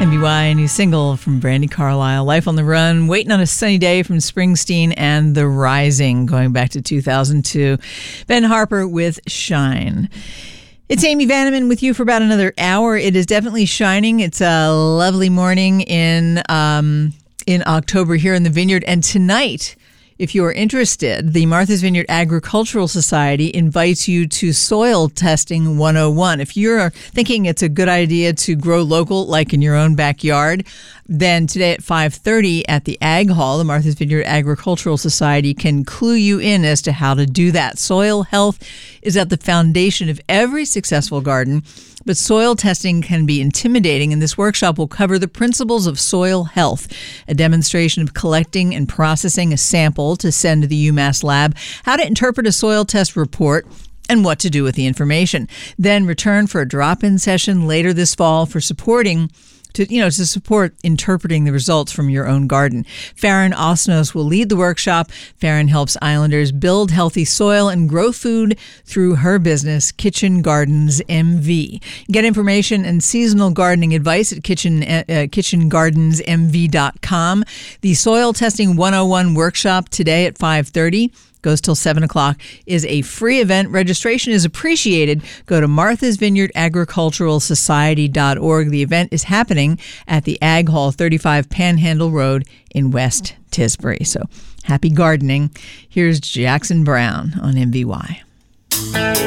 MBY, a new single from Brandi Carlile, Life on the Run, Waiting on a Sunny Day from Springsteen, and The Rising, going back to 2002. Ben Harper with Shine. It's Amy Vanneman with you for about another hour. It is definitely shining. It's a lovely morning in October here in the Vineyard. And tonight, if you are interested, the Martha's Vineyard Agricultural Society invites you to Soil Testing 101. If you're thinking it's a good idea to grow local, like in your own backyard, then today at 5:30 at the Ag Hall, the Martha's Vineyard Agricultural Society can clue you in as to how to do that. Soil health is at the foundation of every successful garden, but soil testing can be intimidating, and this workshop will cover the principles of soil health, a demonstration of collecting and processing a sample to send to the UMass lab, how to interpret a soil test report, and what to do with the information. Then return for a drop-in session later this fall for to support interpreting the results from your own garden. Farron Osnos will lead the workshop. Farron helps islanders build healthy soil and grow food through her business, Kitchen Gardens MV. Get information and seasonal gardening advice at kitchengardensmv.com. The Soil Testing 101 workshop today at 5:30. Goes till 7 o'clock, is a free event. Registration is appreciated. Go to marthasvineyardagriculturalsociety.org. The event is happening at the Ag Hall, 35 Panhandle Road in West Tisbury. So happy gardening. Here's Jackson Browne on MVY.